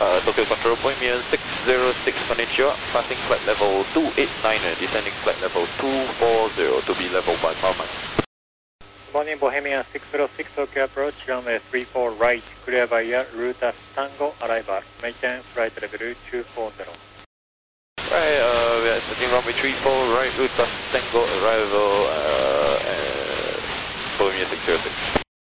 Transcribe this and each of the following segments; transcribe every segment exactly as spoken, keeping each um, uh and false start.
Uh, Tokyo Control, Bohemian six zero six, konnichiwa, passing flight level two eight nine, descending flight level two four zero to be level by Palmas. Good morning, Bohemian six zero six, Tokyo approach, runway three four right, clear by air, route as Tango, arrival, maintain flight level two four zero. Right, uh, we are setting runway three four right, route as Tango, arrival, uh, uh, Bohemian six zero six.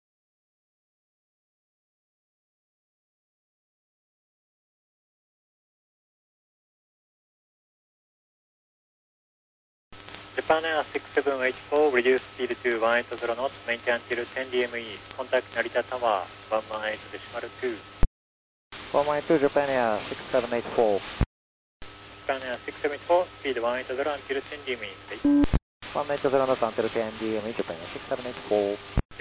Japan Air six seven eight four, reduce speed to one eight zero knots, maintain until ten D M E, contact Narita Tower, one one eight decimal two. one one eight two, Japan Air six seven eight four. Japan Air six seven eight four, speed one eight zero until ten D M E, one eight zero knots until ten D M E, Japan Air six seven eight four.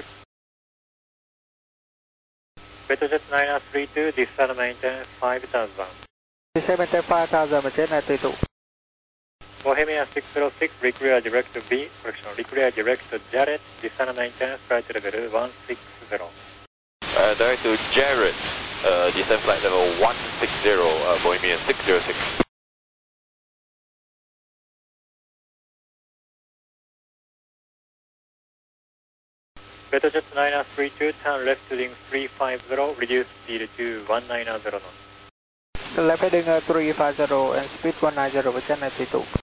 Betojet nine three two, descend maintain five thousand. Descend maintain five thousand, maintain nine three two. Bohemian six zero six, reclear direct B, correction, reclear direct Jarrett, descend maintain flight level one six zero. Uh, direct to Jarrett, uh, descend flight level one six zero, uh, Bohemian six zero six. Betojet nine three two, turn left heading three five zero, reduce speed to one nine zero knots. Left heading uh, three five zero and speed one nine zero with ten nine three two.